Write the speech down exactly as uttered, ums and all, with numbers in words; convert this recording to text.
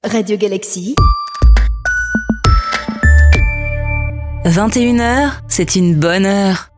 Radio Galaxy. vingt et une heures, c'est une bonne heure.